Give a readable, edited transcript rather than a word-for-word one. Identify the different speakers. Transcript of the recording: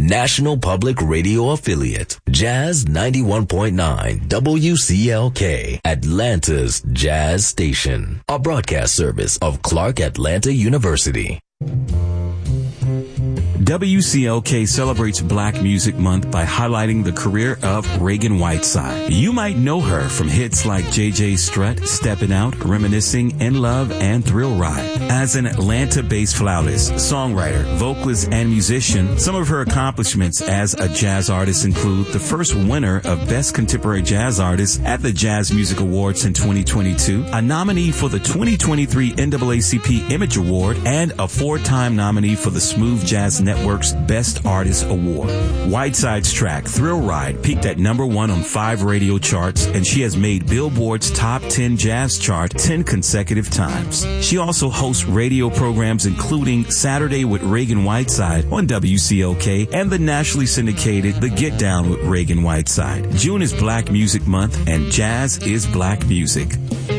Speaker 1: National Public Radio affiliate, Jazz 91.9 WCLK, Atlanta's Jazz Station, a broadcast service of Clark Atlanta University.
Speaker 2: WCLK celebrates Black Music Month by highlighting the career of Reagan Whiteside. You might know her from hits like JJ Strut, Steppin' Out, Reminiscing, In Love, and Thrill Ride. As an Atlanta-based flautist, songwriter, vocalist, and musician, some of her accomplishments as a jazz artist include the first winner of Best Contemporary Jazz Artist at the Jazz Music Awards in 2022, a nominee for the 2023 NAACP Image Award, and a 4-time nominee for the Smooth Jazz Network's Best Artist Award. Whiteside's track, Thrill Ride, peaked at #1 on 5 radio charts, and she has made Billboard's Top 10 Jazz chart 10 consecutive times. She also hosts radio programs including Saturday with Reagan Whiteside on WCLK and the nationally syndicated The Get Down with Reagan Whiteside. June is Black Music Month, and jazz is black music.